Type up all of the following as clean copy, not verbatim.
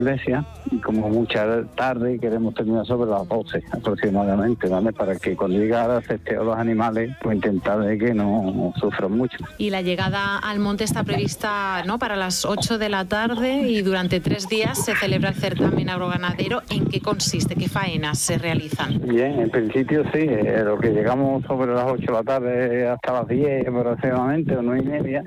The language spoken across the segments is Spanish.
iglesia y como mucha tarde queremos terminar sobre las 12 aproximadamente, ¿vale? Para que cuando llegue al festeo los animales, pues intentar de que no sufran mucho. Y la llegada al monte está prevista, ¿no?, para las 8 de la tarde y durante 3 días se celebra el certamen agroganadero. ¿En qué consiste? ¿Qué faenas se realizan? Bien, en principio sí, lo que llegamos sobre las 8 de la tarde hasta las 10 aproximadamente, o 9:30.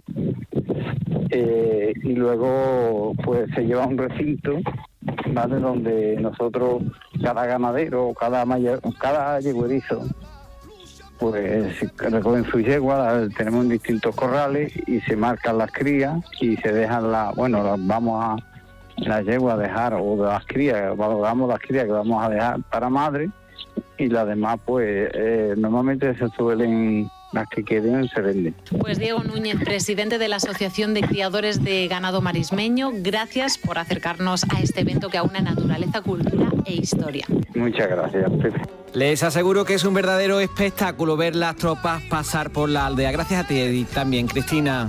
Y luego pues se lleva a un recinto, ¿vale?, donde nosotros, cada ganadero, cada yeguerizo, pues recogen su yegua, tenemos distintos corrales y se marcan las crías y se dejan las yeguas a dejar, o las crías, valoramos las crías que vamos a dejar para madre, y las demás pues normalmente se suelen, las que queden se venden. Pues Diego Núñez, presidente de la Asociación de Criadores de Ganado Marismeño, gracias por acercarnos a este evento que aúna naturaleza, cultura e historia. Muchas gracias, Pepe. Les aseguro que es un verdadero espectáculo ver las tropas pasar por la aldea. Gracias a ti, Edith, también, Cristina.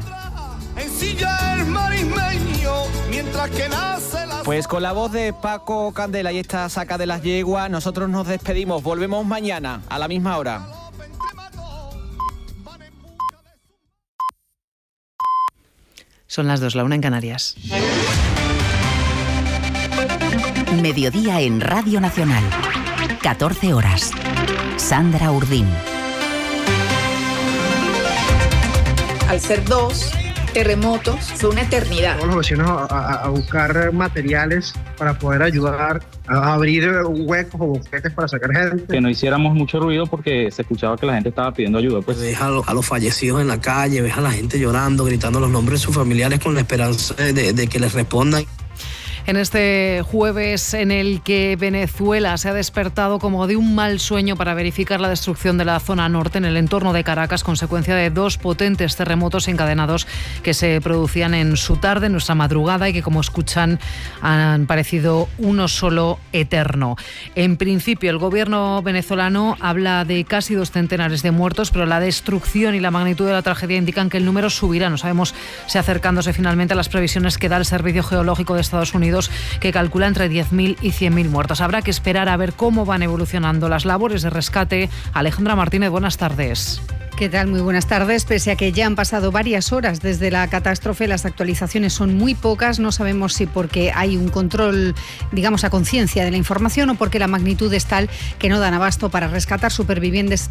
Pues con la voz de Paco Candela y esta saca de las yeguas, nosotros nos despedimos. Volvemos mañana a la misma hora. Son las 2, la 1 en Canarias. Mediodía en Radio Nacional. 14 horas. Sandra Urdín. Al ser 2 terremotos, fue una eternidad. Todos los vecinos a buscar materiales para poder ayudar a abrir huecos o boquetes para sacar gente. Que no hiciéramos mucho ruido porque se escuchaba que la gente estaba pidiendo ayuda. Pues ves a los fallecidos en la calle, ves a la gente llorando, gritando los nombres de sus familiares con la esperanza de que les respondan. En este jueves en el que Venezuela se ha despertado como de un mal sueño para verificar la destrucción de la zona norte en el entorno de Caracas, consecuencia de 2 potentes terremotos encadenados que se producían en su tarde, en nuestra madrugada, y que, como escuchan, han parecido uno solo eterno. En principio, el gobierno venezolano habla de casi 2 centenares de muertos, pero la destrucción y la magnitud de la tragedia indican que el número subirá. No sabemos si acercándose finalmente a las previsiones que da el Servicio Geológico de Estados Unidos, que calcula entre 10.000 y 100.000 muertos. Habrá que esperar a ver cómo van evolucionando las labores de rescate. Alejandra Martínez, buenas tardes. ¿Qué tal? Muy buenas tardes. Pese a que ya han pasado varias horas desde la catástrofe, las actualizaciones son muy pocas. No sabemos si porque hay un control, digamos, a conciencia de la información, o porque la magnitud es tal que no dan abasto para rescatar supervivientes,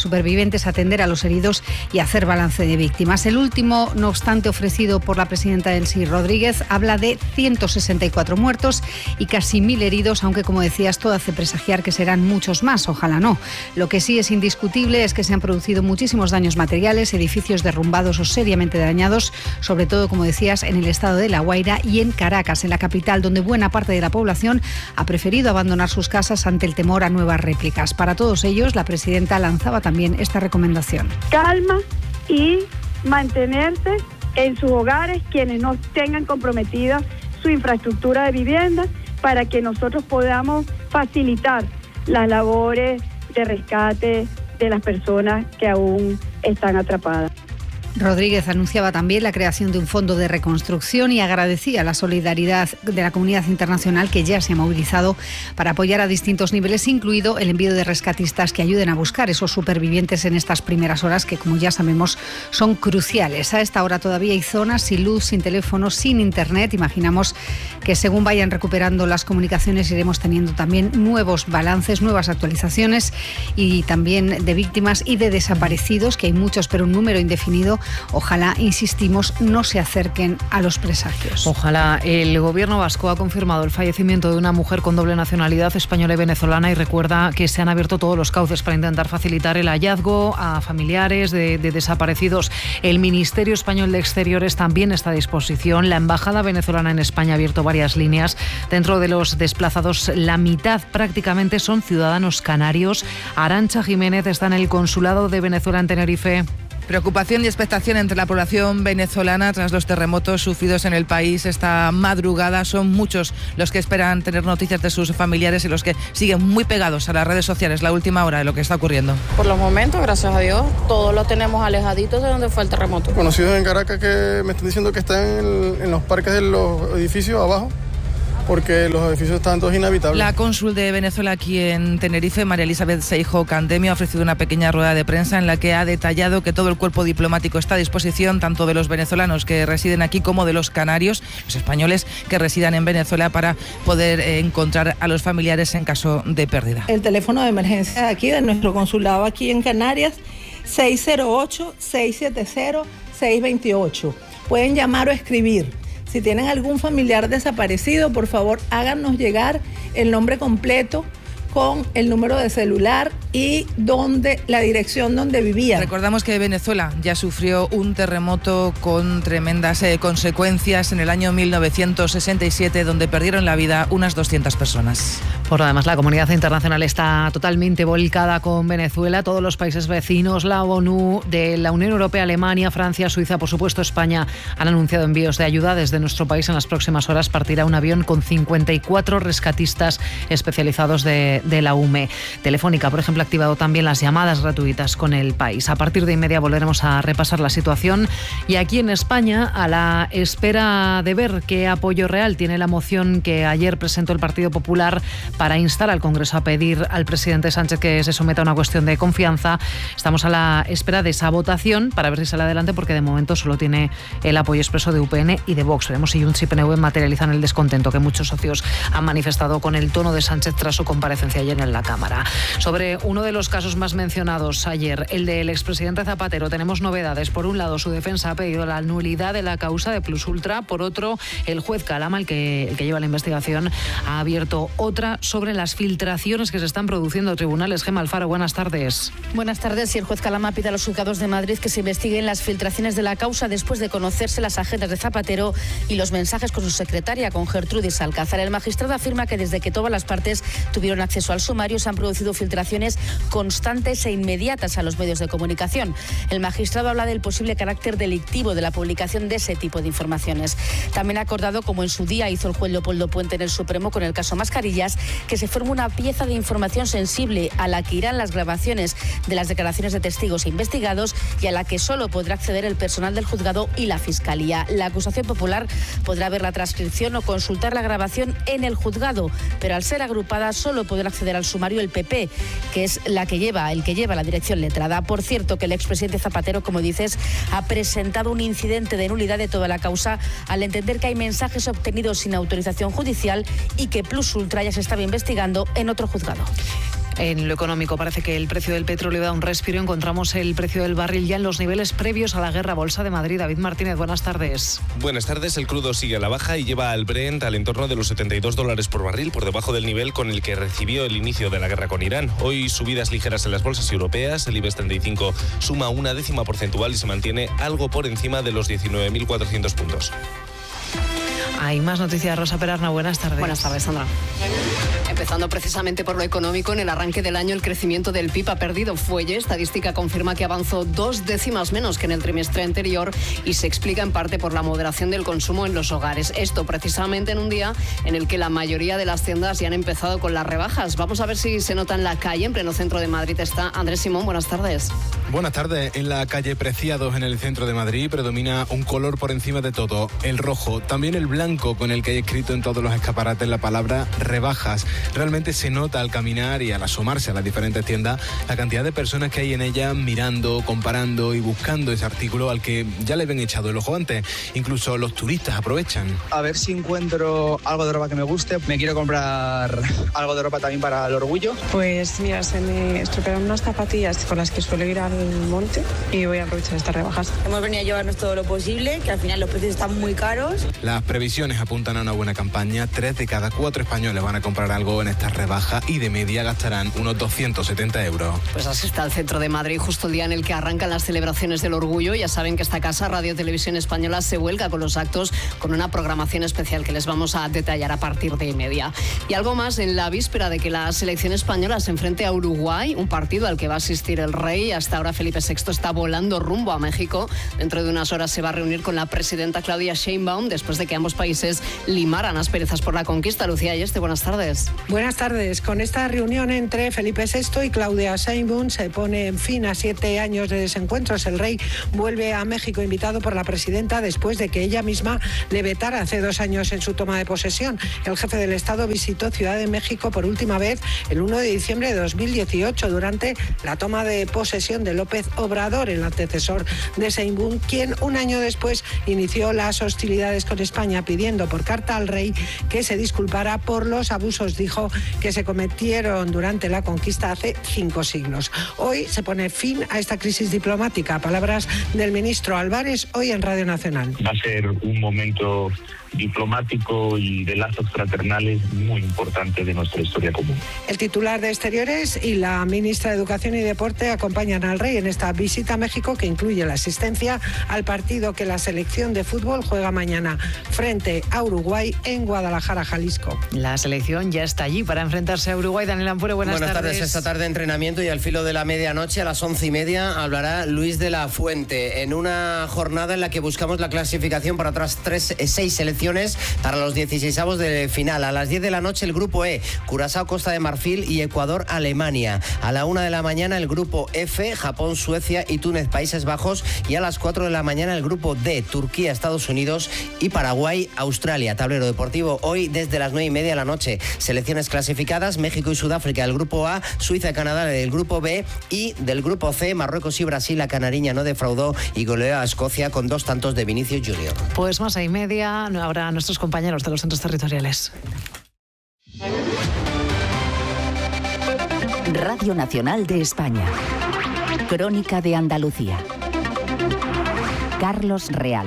atender a los heridos y hacer balance de víctimas. El último, no obstante, ofrecido por la presidenta Delcy Rodríguez, habla de 164 muertos y casi 1.000 heridos, aunque, como decías, todo hace presagiar que serán muchos más. Ojalá no. Lo que sí es indiscutible es que se han producido muchísimos daños materiales, edificios derrumbados o seriamente dañados, sobre todo, como decías, en el estado de La Guaira y en Caracas, en la capital, donde buena parte de la población ha preferido abandonar sus casas ante el temor a nuevas réplicas. Para todos ellos, la presidenta lanzaba también esta recomendación. Calma y mantenerse en sus hogares quienes no tengan comprometida su infraestructura de vivienda, para que nosotros podamos facilitar las labores de rescate de las personas que aún están atrapadas. Rodríguez anunciaba también la creación de un fondo de reconstrucción y agradecía la solidaridad de la comunidad internacional, que ya se ha movilizado para apoyar a distintos niveles, incluido el envío de rescatistas que ayuden a buscar esos supervivientes en estas primeras horas, que, como ya sabemos, son cruciales. A esta hora todavía hay zonas sin luz, sin teléfono, sin internet. Imaginamos que según vayan recuperando las comunicaciones iremos teniendo también nuevos balances, nuevas actualizaciones, y también de víctimas y de desaparecidos, que hay muchos, pero un número indefinido. Ojalá, insistimos, no se acerquen a los presagios. Ojalá. El gobierno vasco ha confirmado el fallecimiento de una mujer con doble nacionalidad, española y venezolana, y recuerda que se han abierto todos los cauces para intentar facilitar el hallazgo a familiares de desaparecidos. El Ministerio Español de Exteriores también está a disposición. La Embajada venezolana en España ha abierto varias líneas. Dentro de los desplazados, la mitad prácticamente son ciudadanos canarios. Arantxa Jiménez está en el Consulado de Venezuela en Tenerife. Preocupación y expectación entre la población venezolana tras los terremotos sufridos en el país esta madrugada. Son muchos los que esperan tener noticias de sus familiares y los que siguen muy pegados a las redes sociales la última hora de lo que está ocurriendo. Por los momentos, gracias a Dios, todos los tenemos alejaditos de donde fue el terremoto. Conocidos en Caracas que me están diciendo que están en los parques de los edificios abajo, porque los edificios están todos inhabitables. La cónsul de Venezuela aquí en Tenerife, María Elizabeth Seijo Candemio, ha ofrecido una pequeña rueda de prensa en la que ha detallado que todo el cuerpo diplomático está a disposición tanto de los venezolanos que residen aquí como de los canarios, los españoles que residan en Venezuela, para poder encontrar a los familiares en caso de pérdida. El teléfono de emergencia de aquí, de nuestro consulado aquí en Canarias, 608-670-628. Pueden llamar o escribir. Si tienen algún familiar desaparecido, por favor, háganos llegar el nombre completo con el número de celular y la dirección donde vivía. Recordamos que Venezuela ya sufrió un terremoto con tremendas consecuencias en el año 1967, donde perdieron la vida unas 200 personas. Por lo demás, la comunidad internacional está totalmente volcada con Venezuela. Todos los países vecinos, la ONU, de la Unión Europea, Alemania, Francia, Suiza, por supuesto España, han anunciado envíos de ayuda. Desde nuestro país en las próximas horas partirá un avión con 54 rescatistas especializados de la UME. Telefónica, por ejemplo, ha activado también las llamadas gratuitas con el país. A partir de inmediato volveremos a repasar la situación. Y aquí en España, a la espera de ver qué apoyo real tiene la moción que ayer presentó el Partido Popular para instar al Congreso a pedir al presidente Sánchez que se someta a una cuestión de confianza, estamos a la espera de esa votación para ver si sale adelante, porque de momento solo tiene el apoyo expreso de UPN y de Vox. Veremos si Junts y PNV materializan el descontento que muchos socios han manifestado con el tono de Sánchez tras su comparecencia ayer en la Cámara. Sobre uno de los casos más mencionados ayer, el del expresidente Zapatero, tenemos novedades. Por un lado, su defensa ha pedido la nulidad de la causa de Plus Ultra. Por otro, el juez Calama, el que lleva la investigación, ha abierto otra sobre las filtraciones que se están produciendo en tribunales. Gemma Alfaro, buenas tardes. Buenas tardes. Y el juez Calama pide a los juzgados de Madrid que se investiguen las filtraciones de la causa después de conocerse las agendas de Zapatero y los mensajes con su secretaria, con Gertrudis Alcázar. El magistrado afirma que desde que todas las partes tuvieron acceso al sumario se han producido filtraciones constantes e inmediatas a los medios de comunicación. El magistrado habla del posible carácter delictivo de la publicación de ese tipo de informaciones. También ha acordado, como en su día hizo el juez Leopoldo Puente en el Supremo con el caso Mascarillas, que se forme una pieza de información sensible a la que irán las grabaciones de las declaraciones de testigos e investigados y a la que solo podrá acceder el personal del juzgado y la Fiscalía. La acusación popular podrá ver la transcripción o consultar la grabación en el juzgado, pero al ser agrupada solo podrá acceder al sumario el PP, que es el que lleva la dirección letrada. Por cierto, que el expresidente Zapatero, como dices, ha presentado un incidente de nulidad de toda la causa al entender que hay mensajes obtenidos sin autorización judicial y que Plus Ultra ya se estaba investigando en otro juzgado. En lo económico, parece que el precio del petróleo da un respiro. Encontramos el precio del barril ya en los niveles previos a la guerra. Bolsa de Madrid. David Martínez, buenas tardes. Buenas tardes. El crudo sigue a la baja y lleva al Brent al entorno de los $72 por barril, por debajo del nivel con el que recibió el inicio de la guerra con Irán. Hoy subidas ligeras en las bolsas europeas. El IBEX 35 suma 1 décima porcentual y se mantiene algo por encima de los 19.400 puntos. Hay más noticias. Rosa Perarna, buenas tardes. Buenas tardes, Sandra. Empezando precisamente por lo económico, en el arranque del año el crecimiento del PIB ha perdido fuelle. Estadística confirma que avanzó 2 décimas menos que en el trimestre anterior y se explica en parte por la moderación del consumo en los hogares. Esto precisamente en un día en el que la mayoría de las tiendas ya han empezado con las rebajas. Vamos a ver si se nota en la calle. En pleno centro de Madrid está Andrés Simón. Buenas tardes. Buenas tardes. En la calle Preciados, en el centro de Madrid, predomina un color por encima de todo, el rojo. También el blanco, con el que hay escrito en todos los escaparates la palabra rebajas. Realmente se nota al caminar y al asomarse a las diferentes tiendas la cantidad de personas que hay en ellas mirando, comparando y buscando ese artículo al que ya le habían echado el ojo antes. Incluso los turistas aprovechan. A ver si encuentro algo de ropa que me guste. Me quiero comprar algo de ropa también para el orgullo. Pues mira, se me estropearon unas zapatillas con las que suelo ir al monte y voy a aprovechar estas rebajas. Hemos venido a llevarnos todo lo posible, que al final los precios están muy caros. Las previsiones apuntan a una buena campaña. 3 de cada 4 españoles van a comprar algo en esta rebaja y de media gastarán unos 270 euros. Pues así está el centro de Madrid, justo el día en el que arrancan las celebraciones del orgullo. Ya saben que esta casa, Radio Televisión Española, se vuelca con los actos, con una programación especial que les vamos a detallar a partir de media. Y algo más, en la víspera de que la selección española se enfrente a Uruguay, un partido al que va a asistir el rey. Hasta ahora Felipe VI está volando rumbo a México. Dentro de unas horas se va a reunir con la presidenta Claudia Sheinbaum después de que ambos países limaran asperezas por la conquista. Lucía Ayeste, buenas tardes. Buenas tardes. Con esta reunión entre Felipe VI y Claudia Sheinbaum se pone fin a 7 años de desencuentros. El rey vuelve a México invitado por la presidenta después de que ella misma le vetara hace 2 años en su toma de posesión. El jefe del Estado visitó Ciudad de México por última vez el 1 de diciembre de 2018 durante la toma de posesión de López Obrador, el antecesor de Sheinbaum, quien un año después inició las hostilidades con España pidiendo por carta al rey que se disculpara por los abusos, dijo, que se cometieron durante la conquista hace 5 siglos. Hoy se pone fin a esta crisis diplomática. Palabras del ministro Álvarez hoy en Radio Nacional. Va a ser un momento diplomático y de lazos fraternales muy importante de nuestra historia común. El titular de Exteriores y la ministra de Educación y Deporte acompañan al rey en esta visita a México, que incluye la asistencia al partido que la selección de fútbol juega mañana frente a Uruguay en Guadalajara, Jalisco. La selección ya está allí para enfrentarse a Uruguay. Daniel Ampuero, buenas tardes. Esta tarde entrenamiento y al filo de la medianoche a las 11:30 hablará Luis de la Fuente en una jornada en la que buscamos la clasificación para otras 6 selecciones para los 16avos de final. A las 10 de la noche el grupo E, Curazao, Costa de Marfil y Ecuador, Alemania. A la 1 de la mañana el grupo F, Japón, Suecia y Túnez, Países Bajos. Y a las 4 de la mañana el grupo D, Turquía, Estados Unidos y Paraguay, Australia. Tablero deportivo hoy desde las 9:30 de la noche. Selecciones clasificadas: México y Sudáfrica del grupo A, Suiza y Canadá del grupo B, y del grupo C, Marruecos y Brasil. La canariña no defraudó y goleó a Escocia con 2 tantos de Vinicius Junior. Pues más 6:30, ahora nuestros compañeros de los centros territoriales. Radio Nacional de España. Crónica de Andalucía. Carlos Real.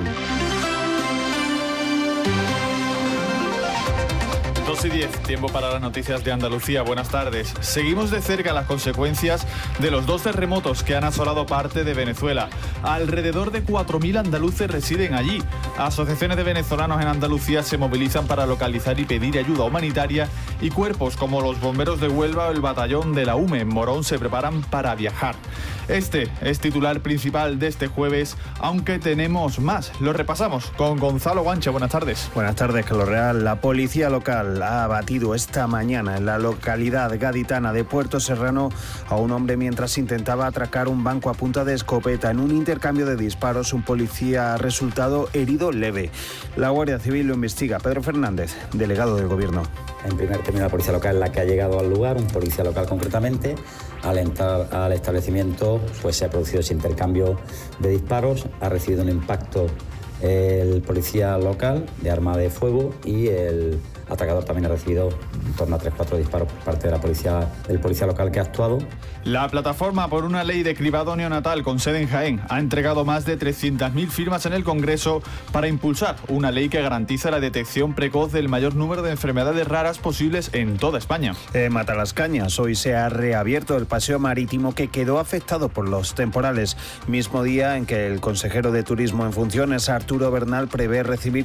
2:10, tiempo para las noticias de Andalucía. Buenas tardes. Seguimos de cerca las consecuencias de los 2 terremotos que han asolado parte de Venezuela. Alrededor de 4.000 andaluces residen allí. Asociaciones de venezolanos en Andalucía se movilizan para localizar y pedir ayuda humanitaria, y cuerpos como los bomberos de Huelva o el batallón de la UME en Morón se preparan para viajar. Este es titular principal de este jueves, aunque tenemos más. Lo repasamos con Gonzalo Guanche. Buenas tardes. Buenas tardes, Carlos Real. La policía local ha abatido esta mañana en la localidad gaditana de Puerto Serrano a un hombre mientras intentaba atracar un banco a punta de escopeta. En un intercambio de disparos, un policía ha resultado herido leve. La Guardia Civil lo investiga. Pedro Fernández, delegado del Gobierno. En primer término, la policía local es la que ha llegado al lugar, un policía local concretamente. Al entrar al establecimiento, pues se ha producido ese intercambio de disparos, ha recibido un impacto el policía local de arma de fuego y el atacador también ha recibido en torno a 3-4 disparos por parte de del policía local que ha actuado. La plataforma por una ley de cribado neonatal con sede en Jaén ha entregado más de 300.000 firmas en el Congreso para impulsar una ley que garantiza la detección precoz del mayor número de enfermedades raras posibles en toda España. En Matalascañas hoy se ha reabierto el paseo marítimo que quedó afectado por los temporales, mismo día en que el consejero de Turismo en funciones, Arturo Bernal, prevé recibir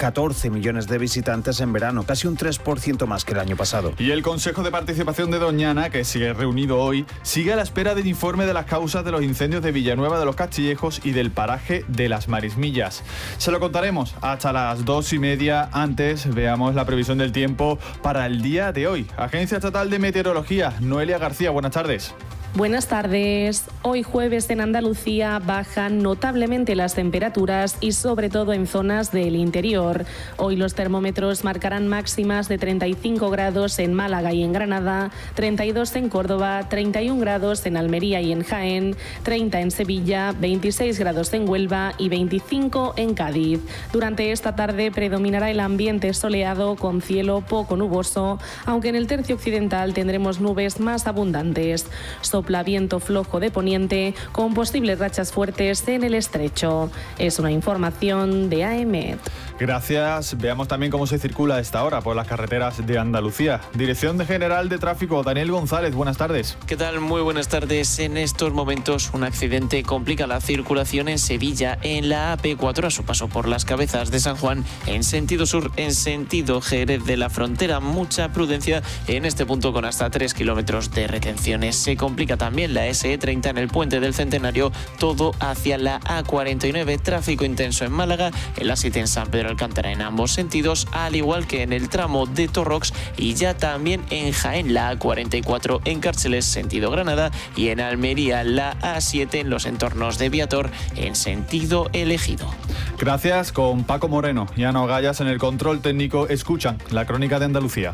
14 millones de visitantes en verano, casi un 3% más que el año pasado. Y el Consejo de Participación de Doñana, que sigue reunido hoy, sigue a la espera del informe de las causas de los incendios de Villanueva de los Castillejos y del paraje de las Marismillas. Se lo contaremos hasta las 2:30. Antes, veamos la previsión del tiempo para el día de hoy. Agencia Estatal de Meteorología, Noelia García, buenas tardes. Buenas tardes. Hoy jueves en Andalucía bajan notablemente las temperaturas y sobre todo en zonas del interior. Hoy los termómetros marcarán máximas de 35 grados en Málaga y en Granada, 32 en Córdoba, 31 grados en Almería y en Jaén, 30 en Sevilla, 26 grados en Huelva y 25 en Cádiz. Durante esta tarde predominará el ambiente soleado con cielo poco nuboso, aunque en el tercio occidental tendremos nubes más abundantes. Sopla viento flojo de poniente con posibles rachas fuertes en el estrecho. Es una información de AEMET. Gracias. Veamos también cómo se circula a esta hora por las carreteras de Andalucía. Dirección General de Tráfico, Daniel González, buenas tardes. ¿Qué tal? Muy buenas tardes. En estos momentos un accidente complica la circulación en Sevilla, en la AP4 a su paso por las Cabezas de San Juan, en sentido sur, en sentido Jerez de la Frontera. Mucha prudencia en este punto con hasta 3 kilómetros de retenciones. Se complica también la SE30 en el Puente del Centenario, todo hacia la A49. Tráfico intenso en Málaga, en la 7 en San Pedro Pedro Alcántara en ambos sentidos, al igual que en el tramo de Torrox y ya también en Jaén, la A44 en Cárceles, sentido Granada, y en Almería, la A7 en los entornos de Viator en sentido Ejido. Gracias, con Paco Moreno y Ana Ogallas en el control técnico. Escuchan la crónica de Andalucía.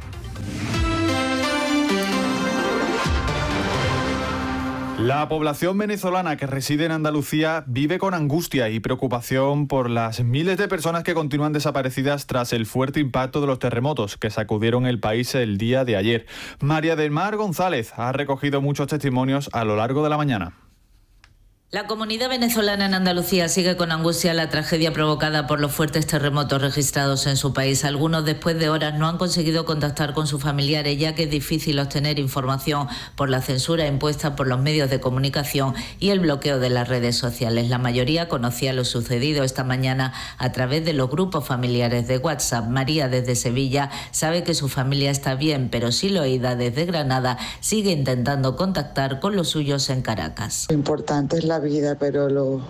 La población venezolana que reside en Andalucía vive con angustia y preocupación por las miles de personas que continúan desaparecidas tras el fuerte impacto de los terremotos que sacudieron el país el día de ayer. María del Mar González ha recogido muchos testimonios a lo largo de la mañana. La comunidad venezolana en Andalucía sigue con angustia la tragedia provocada por los fuertes terremotos registrados en su país. Algunos, después de horas, no han conseguido contactar con sus familiares, ya que es difícil obtener información por la censura impuesta por los medios de comunicación y el bloqueo de las redes sociales. La mayoría conocía lo sucedido esta mañana a través de los grupos familiares de WhatsApp. María, desde Sevilla, sabe que su familia está bien, pero Siloída, desde Granada, sigue intentando contactar con los suyos en Caracas. Lo importante es la vida, pero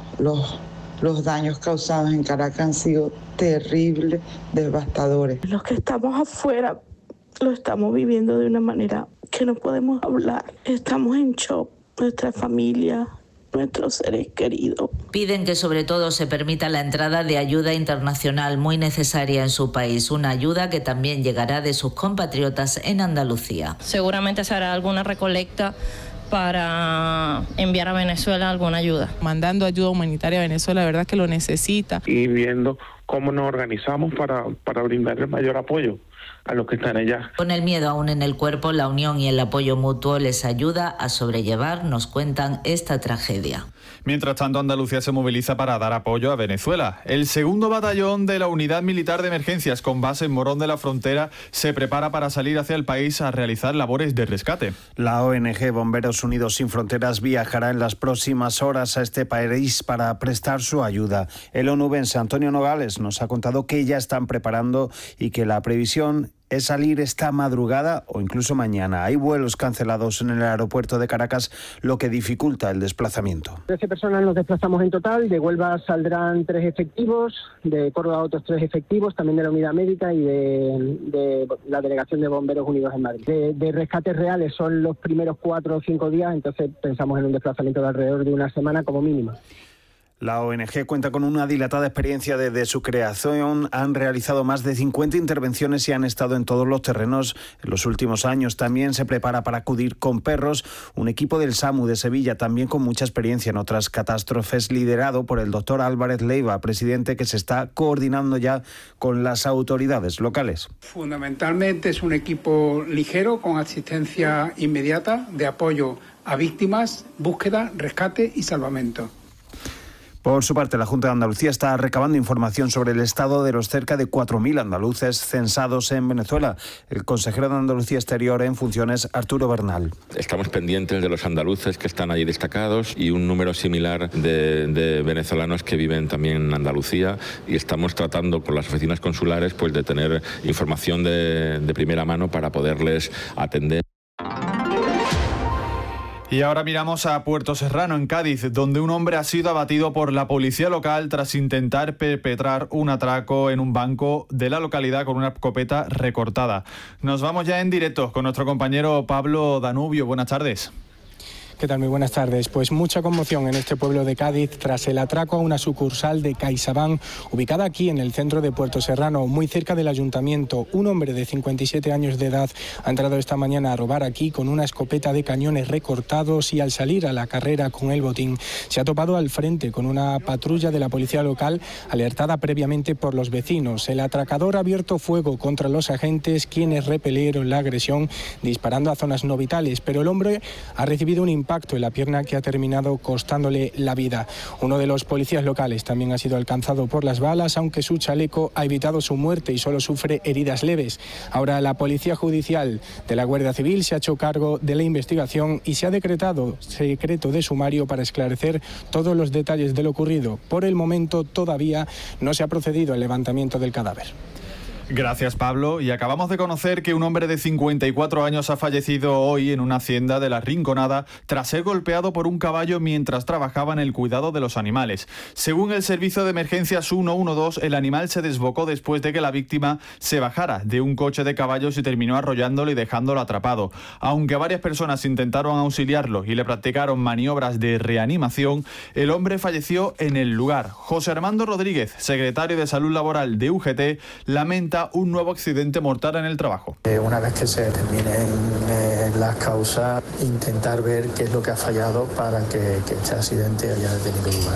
los daños causados en Caracas han sido terribles, devastadores. Los que estamos afuera lo estamos viviendo de una manera que no podemos hablar. Estamos en shock, nuestra familia, nuestros seres queridos. Piden que sobre todo se permita la entrada de ayuda internacional muy necesaria en su país, una ayuda que también llegará de sus compatriotas en Andalucía. Seguramente se hará alguna recolecta para enviar a Venezuela alguna ayuda. Mandando ayuda humanitaria a Venezuela, la verdad es que lo necesita. Y viendo cómo nos organizamos para brindar el mayor apoyo a los que están allá. Con el miedo aún en el cuerpo, la unión y el apoyo mutuo les ayuda a sobrellevar, nos cuentan, esta tragedia. Mientras tanto, Andalucía se moviliza para dar apoyo a Venezuela. El 2º batallón de la Unidad Militar de Emergencias, con base en Morón de la Frontera, se prepara para salir hacia el país a realizar labores de rescate. La ONG Bomberos Unidos Sin Fronteras viajará en las próximas horas a este país para prestar su ayuda. El onubense Antonio Nogales nos ha contado que ya están preparando y que la previsión es salir esta madrugada o incluso mañana. Hay vuelos cancelados en el aeropuerto de Caracas, lo que dificulta el desplazamiento. 13 personas nos desplazamos en total. De Huelva saldrán 3 efectivos, de Córdoba otros 3 efectivos, también de la unidad médica y de la Delegación de Bomberos Unidos en Madrid. De rescates reales son los primeros 4 o 5 días, entonces pensamos en un desplazamiento de alrededor de una semana como mínimo. La ONG cuenta con una dilatada experiencia desde su creación. Han realizado más de 50 intervenciones y han estado en todos los terrenos en los últimos años. También se prepara para acudir con perros. Un equipo del SAMU de Sevilla, también con mucha experiencia en otras catástrofes, liderado por el doctor Álvarez Leiva, presidente, que se está coordinando ya con las autoridades locales. Fundamentalmente es un equipo ligero con asistencia inmediata de apoyo a víctimas, búsqueda, rescate y salvamento. Por su parte, la Junta de Andalucía está recabando información sobre el estado de los cerca de 4.000 andaluces censados en Venezuela. El consejero de Andalucía Exterior en funciones, Arturo Bernal. Estamos pendientes de los andaluces que están allí destacados y un número similar de venezolanos que viven también en Andalucía, y estamos tratando con las oficinas consulares pues de tener información de primera mano para poderles atender. Y ahora miramos a Puerto Serrano, en Cádiz, donde un hombre ha sido abatido por la policía local tras intentar perpetrar un atraco en un banco de la localidad con una escopeta recortada. Nos vamos ya en directo con nuestro compañero Pablo Danubio. Buenas tardes. ¿Qué tal? Muy buenas tardes. Pues mucha conmoción en este pueblo de Cádiz tras el atraco a una sucursal de CaixaBank ubicada aquí en el centro de Puerto Serrano, muy cerca del ayuntamiento. Un hombre de 57 años de edad ha entrado esta mañana a robar aquí con una escopeta de cañones recortados y al salir a la carrera con el botín se ha topado al frente con una patrulla de la policía local alertada previamente por los vecinos. El atracador ha abierto fuego contra los agentes, quienes repelieron la agresión disparando a zonas no vitales, pero el hombre ha recibido un impacto en la pierna que ha terminado costándole la vida. Uno de los policías locales también ha sido alcanzado por las balas, aunque su chaleco ha evitado su muerte y solo sufre heridas leves. Ahora la Policía Judicial de la Guardia Civil se ha hecho cargo de la investigación y se ha decretado secreto de sumario para esclarecer todos los detalles de lo ocurrido. Por el momento todavía no se ha procedido al levantamiento del cadáver. Gracias, Pablo. Y acabamos de conocer que un hombre de 54 años ha fallecido hoy en una hacienda de La Rinconada tras ser golpeado por un caballo mientras trabajaba en el cuidado de los animales. Según el servicio de emergencias 112, el animal se desbocó después de que la víctima se bajara de un coche de caballos y terminó arrollándolo y dejándolo atrapado. Aunque varias personas intentaron auxiliarlo y le practicaron maniobras de reanimación, el hombre falleció en el lugar. José Armando Rodríguez, secretario de Salud Laboral de UGT, lamenta un nuevo accidente mortal en el trabajo. Una vez que se determinen las causas, intentar ver qué es lo que ha fallado para que este accidente haya tenido lugar.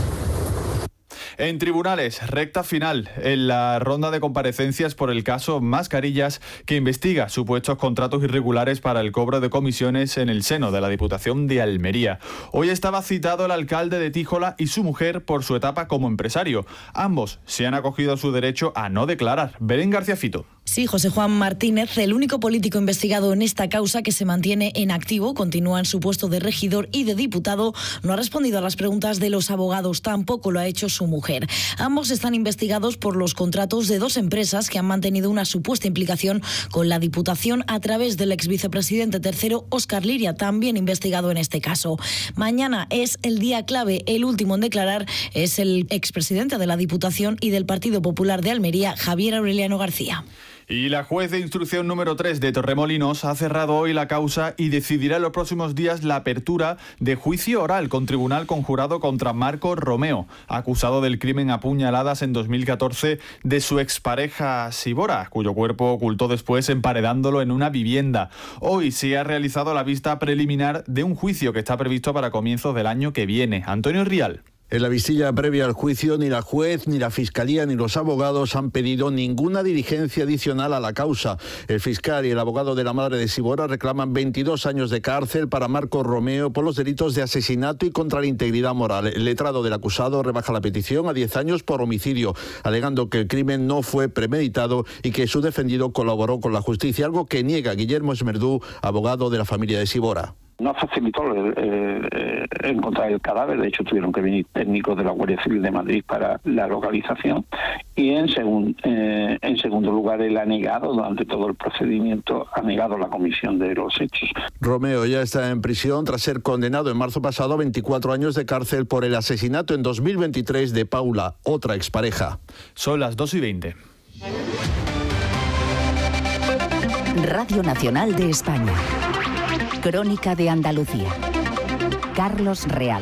En tribunales, recta final en la ronda de comparecencias por el caso Mascarillas, que investiga supuestos contratos irregulares para el cobro de comisiones en el seno de la Diputación de Almería. Hoy estaba citado el alcalde de Tíjola y su mujer por su etapa como empresario. Ambos se han acogido a su derecho a no declarar. Belén García Fito. Sí, José Juan Martínez, el único político investigado en esta causa que se mantiene en activo, continúa en su puesto de regidor y de diputado, no ha respondido a las preguntas de los abogados, tampoco lo ha hecho su mujer. Ambos están investigados por los contratos de dos empresas que han mantenido una supuesta implicación con la Diputación a través del exvicepresidente tercero, Óscar Liria, también investigado en este caso. Mañana es el día clave, el último en declarar es el expresidente de la Diputación y del Partido Popular de Almería, Javier Aureliano García. Y la juez de instrucción número 3 de Torremolinos ha cerrado hoy la causa y decidirá en los próximos días la apertura de juicio oral con tribunal conjurado contra Marco Romeo, acusado del crimen a puñaladas en 2014 de su expareja Sibora, cuyo cuerpo ocultó después emparedándolo en una vivienda. Hoy se ha realizado la vista preliminar de un juicio que está previsto para comienzos del año que viene. Antonio Rial. En la vistilla previa al juicio, ni la juez, ni la fiscalía, ni los abogados han pedido ninguna diligencia adicional a la causa. El fiscal y el abogado de la madre de Sibora reclaman 22 años de cárcel para Marco Romeo por los delitos de asesinato y contra la integridad moral. El letrado del acusado rebaja la petición a 10 años por homicidio, alegando que el crimen no fue premeditado y que su defendido colaboró con la justicia, algo que niega Guillermo Esmerdú, abogado de la familia de Sibora. No facilitó encontrar el cadáver, de hecho tuvieron que venir técnicos de la Guardia Civil de Madrid para la localización y en segundo lugar él ha negado durante todo el procedimiento, ha negado la comisión de los hechos. Romeo ya está en prisión tras ser condenado en marzo pasado a 24 años de cárcel por el asesinato en 2023 de Paula, otra expareja. Son las 2:20. Radio Nacional de España. Crónica de Andalucía. Carlos Real.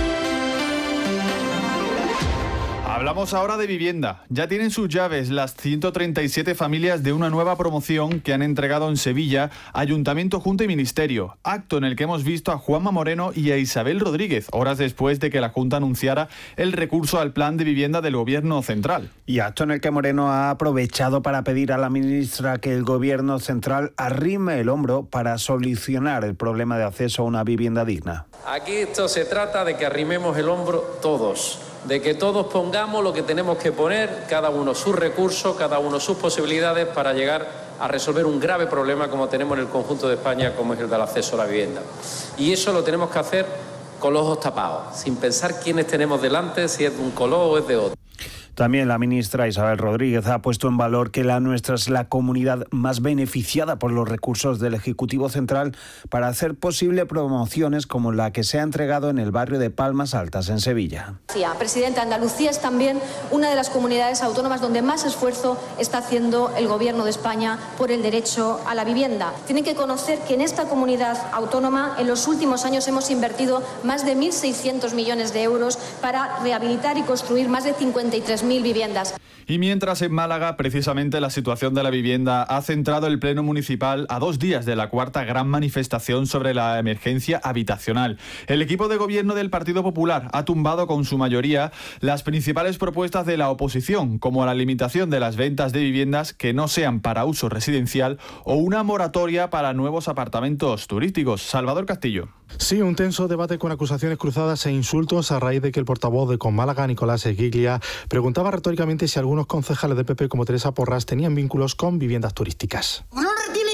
Hablamos ahora de vivienda. Ya tienen sus llaves las 137 familias de una nueva promoción que han entregado en Sevilla Ayuntamiento, Junta y Ministerio. Acto en el que hemos visto a Juanma Moreno y a Isabel Rodríguez, horas después de que la Junta anunciara el recurso al plan de vivienda del Gobierno central. Y acto en el que Moreno ha aprovechado para pedir a la ministra que el Gobierno central arrime el hombro para solucionar el problema de acceso a una vivienda digna. Aquí esto se trata de que arrimemos el hombro todos, de que todos pongamos lo que tenemos que poner, cada uno sus recursos, cada uno sus posibilidades para llegar a resolver un grave problema como tenemos en el conjunto de España, como es el del acceso a la vivienda. Y eso lo tenemos que hacer con los ojos tapados, sin pensar quiénes tenemos delante, si es de un color o es de otro. También la ministra Isabel Rodríguez ha puesto en valor que la nuestra es la comunidad más beneficiada por los recursos del Ejecutivo Central para hacer posible promociones como la que se ha entregado en el barrio de Palmas Altas, en Sevilla. Presidenta, Andalucía es también una de las comunidades autónomas donde más esfuerzo está haciendo el Gobierno de España por el derecho a la vivienda. Tienen que conocer que en esta comunidad autónoma en los últimos años hemos invertido más de 1.600 millones de euros para rehabilitar y construir más de 53.000 viviendas. Y mientras en Málaga, precisamente la situación de la vivienda ha centrado el Pleno Municipal a 2 días de la cuarta gran manifestación sobre la emergencia habitacional. El equipo de gobierno del Partido Popular ha tumbado con su mayoría las principales propuestas de la oposición, como la limitación de las ventas de viviendas que no sean para uso residencial o una moratoria para nuevos apartamentos turísticos. Salvador Castillo. Sí, un tenso debate con acusaciones cruzadas e insultos a raíz de que el portavoz de Conmálaga, Nicolás Esguiglia, preguntaba retóricamente si algunos concejales del PP como Teresa Porras tenían vínculos con viviendas turísticas. No tienen hecho que un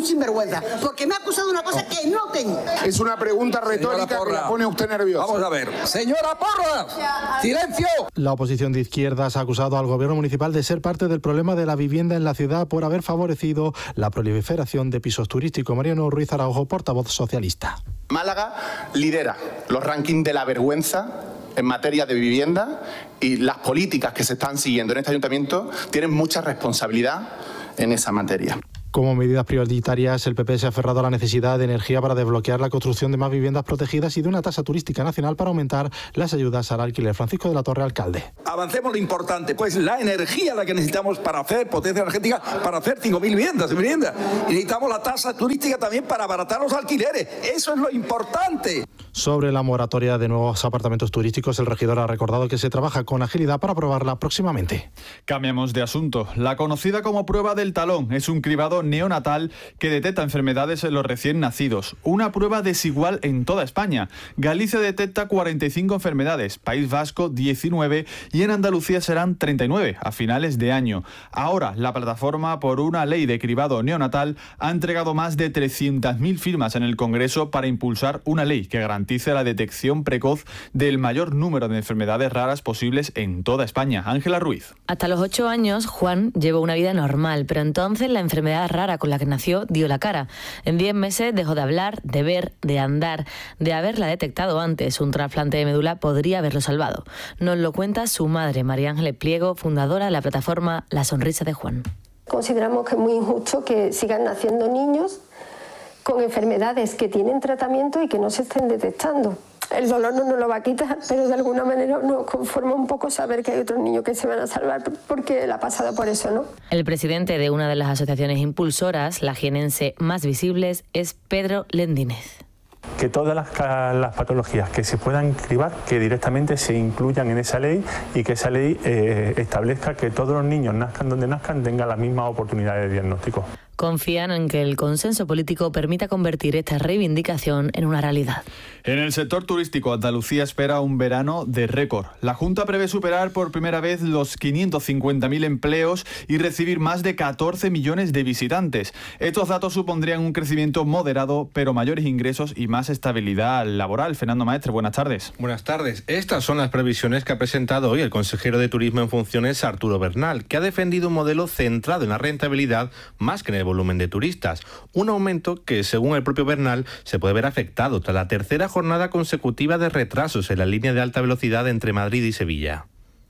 sinvergüenza, porque me ha acusado de una cosa que no tengo. Es una pregunta retórica que la pone usted nerviosa. Vamos a ver. Señora Porras, silencio. La oposición de izquierdas ha acusado al gobierno municipal de ser parte del problema de la vivienda en la ciudad por haber favorecido la proliferación de pisos turísticos. Mariano Ruiz Araujo, portavoz socialista. Málaga lidera los rankings de la vergüenza en materia de vivienda y las políticas que se están siguiendo en este ayuntamiento tienen mucha responsabilidad en esa materia. Como medidas prioritarias, el PP se ha aferrado a la necesidad de energía para desbloquear la construcción de más viviendas protegidas y de una tasa turística nacional para aumentar las ayudas al alquiler. Francisco de la Torre, alcalde. Avancemos lo importante, pues la energía la que necesitamos para hacer potencia energética, para hacer 5.000 viviendas. Y necesitamos la tasa turística también para abaratar los alquileres. Eso es lo importante. Sobre la moratoria de nuevos apartamentos turísticos, el regidor ha recordado que se trabaja con agilidad para aprobarla próximamente. Cambiamos de asunto. La conocida como prueba del talón es un cribado neonatal que detecta enfermedades en los recién nacidos. Una prueba desigual en toda España. Galicia detecta 45 enfermedades, País Vasco 19 y en Andalucía serán 39 a finales de año. Ahora, la plataforma por una ley de cribado neonatal ha entregado más de 300.000 firmas en el Congreso para impulsar una ley que garantice la detección precoz del mayor número de enfermedades raras posibles en toda España. Ángela Ruiz. Hasta los 8 años, Juan llevó una vida normal, pero entonces la enfermedad rara con la que nació dio la cara. En 10 meses dejó de hablar, de ver, de andar. De haberla detectado antes, un trasplante de médula podría haberlo salvado. Nos lo cuenta su madre, María Ángeles Pliego, fundadora de la plataforma La Sonrisa de Juan. Consideramos que es muy injusto que sigan naciendo niños con enfermedades que tienen tratamiento y que no se estén detectando. El dolor no nos lo va a quitar, pero de alguna manera nos conforma un poco saber que hay otros niños que se van a salvar porque él ha pasado por eso, ¿no? El presidente de una de las asociaciones impulsoras, la jienense Más Visibles, es Pedro Lendínez. Que todas las patologías que se puedan cribar, que directamente se incluyan en esa ley y que esa ley establezca que todos los niños, nazcan donde nazcan, tengan las mismas oportunidades de diagnóstico. Confían en que el consenso político permita convertir esta reivindicación en una realidad. En el sector turístico, Andalucía espera un verano de récord. La Junta prevé superar por primera vez los 550.000 empleos y recibir más de 14 millones de visitantes. Estos datos supondrían un crecimiento moderado, pero mayores ingresos y más estabilidad laboral. Fernando Maestre, buenas tardes. Buenas tardes. Estas son las previsiones que ha presentado hoy el consejero de Turismo en funciones, Arturo Bernal, que ha defendido un modelo centrado en la rentabilidad más que en el volumen de turistas. Un aumento que, según el propio Bernal, se puede ver afectado tras la tercera jornada consecutiva de retrasos en la línea de alta velocidad entre Madrid y Sevilla.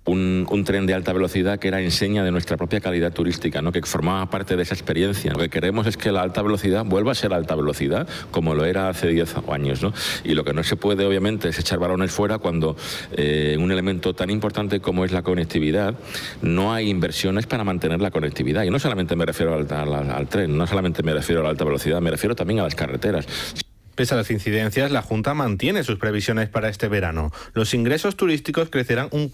Un tren de alta velocidad que era enseña de nuestra propia calidad turística, ¿no? Que formaba parte de esa experiencia. Lo que queremos es que la alta velocidad vuelva a ser alta velocidad, como lo era hace 10 años, ¿no? Y lo que no se puede, obviamente, es echar balones fuera cuando un elemento tan importante como es la conectividad, no hay inversiones para mantener la conectividad. Y no solamente me refiero al tren, no solamente me refiero a la alta velocidad, me refiero también a las carreteras. Pese a las incidencias, la Junta mantiene sus previsiones para este verano. Los ingresos turísticos crecerán un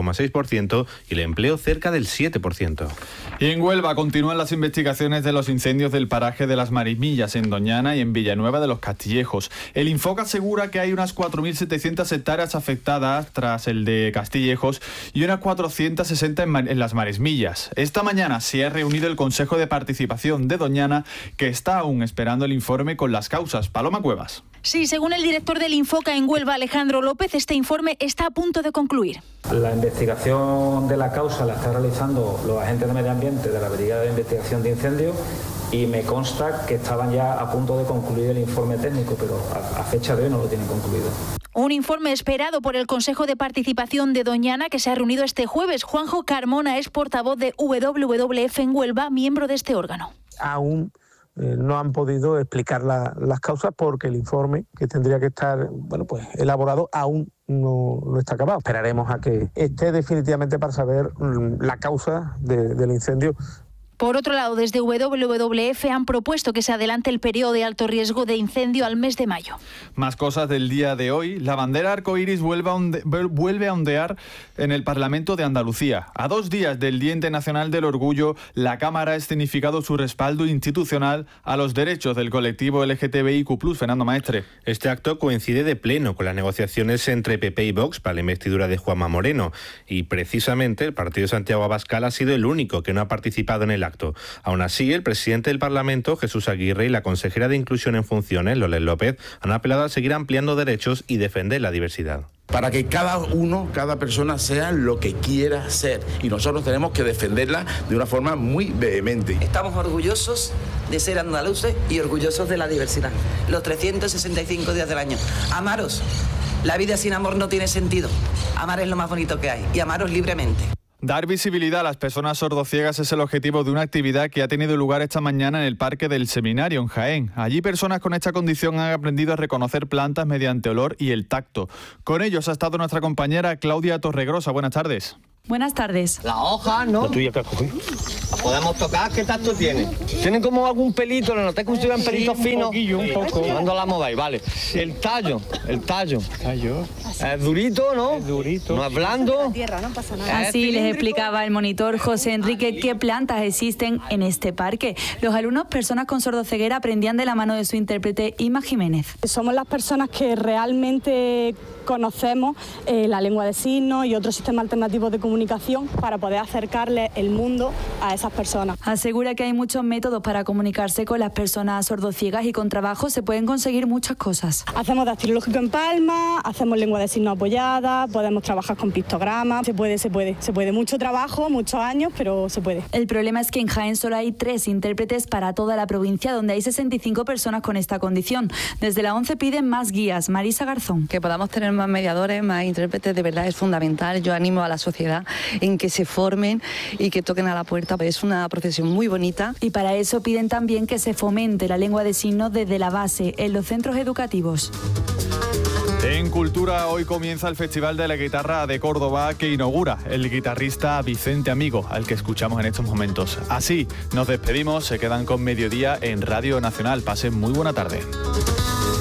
4,6% y el empleo cerca del 7%. Y en Huelva continúan las investigaciones de los incendios del paraje de las Marismillas en Doñana y en Villanueva de los Castillejos. El Infoca asegura que hay unas 4.700 hectáreas afectadas tras el de Castillejos y unas 460 en las Marismillas. Esta mañana se ha reunido el Consejo de Participación de Doñana, que está aún esperando el informe con las causas. Paloma Cuevas. Sí, según el director del Infoca en Huelva, Alejandro López, este informe está a punto de concluir. La investigación de la causa la están realizando los agentes de medio ambiente de la Brigada de Investigación de Incendios y me consta que estaban ya a punto de concluir el informe técnico, pero a fecha de hoy no lo tienen concluido. Un informe esperado por el Consejo de Participación de Doñana, que se ha reunido este jueves. Juanjo Carmona es portavoz de WWF en Huelva, miembro de este órgano. Aún no han podido explicar las causas porque el informe que tendría que estar elaborado aún no está acabado. Esperaremos a que esté definitivamente para saber la causa del incendio. Por otro lado, desde WWF han propuesto que se adelante el periodo de alto riesgo de incendio al mes de mayo. Más cosas del día de hoy. La bandera arcoíris vuelve a ondear en el Parlamento de Andalucía. A 2 días del Día Internacional del Orgullo, la Cámara ha escenificado su respaldo institucional a los derechos del colectivo LGTBIQ+. Fernando Maestre. Este acto coincide de pleno con las negociaciones entre PP y Vox para la investidura de Juanma Moreno. Y precisamente el partido de Santiago Abascal ha sido el único que no ha participado en el acto. tacto. Aún así, el presidente del Parlamento, Jesús Aguirre, y la consejera de Inclusión en Funciones, Loles López, han apelado a seguir ampliando derechos y defender la diversidad. Para que cada persona sea lo que quiera ser. Y nosotros tenemos que defenderla de una forma muy vehemente. Estamos orgullosos de ser andaluces y orgullosos de la diversidad. Los 365 días del año. Amaros. La vida sin amor no tiene sentido. Amar es lo más bonito que hay. Y amaros libremente. Dar visibilidad a las personas sordociegas es el objetivo de una actividad que ha tenido lugar esta mañana en el Parque del Seminario, en Jaén. Allí personas con esta condición han aprendido a reconocer plantas mediante olor y el tacto. Con ellos ha estado nuestra compañera Claudia Torregrosa. Buenas tardes. Buenas tardes. La hoja, ¿no? La tuya que has cogido. Podemos tocar, ¿qué tacto tiene? ¿Tienen como algún pelito? ¿Le noté que ustedes un pelito fino? Un poco. Cuando la mováis, vale. Sí. El tallo. Es durito, ¿no? Es durito. No es blando. Tierra, no pasa nada. Así les explicaba el monitor José Enrique qué plantas existen en este parque. Los alumnos, personas con sordoceguera, aprendían de la mano de su intérprete Ima Jiménez. Somos las personas que realmente conocemos la lengua de signos y otros sistemas alternativos de comunicación para poder acercarle el mundo a esas personas. Asegura que hay muchos métodos para comunicarse con las personas sordociegas y con trabajo se pueden conseguir muchas cosas. Hacemos dactilológico en palma, hacemos lengua de signos apoyada, podemos trabajar con pictogramas, se puede. Mucho trabajo, muchos años, pero se puede. El problema es que en Jaén solo hay 3 intérpretes para toda la provincia, donde hay 65 personas con esta condición. Desde la 11 piden más guías. Marisa Garzón. Que podamos tener más mediadores, más intérpretes, de verdad es fundamental. Yo animo a la sociedad en que se formen y que toquen a la puerta. Es una profesión muy bonita. Y para eso piden también que se fomente la lengua de signos desde la base, en los centros educativos. En Cultura hoy comienza el Festival de la Guitarra de Córdoba que inaugura el guitarrista Vicente Amigo, al que escuchamos en estos momentos. Así nos despedimos, se quedan con Mediodía en Radio Nacional. Pasen muy buena tarde.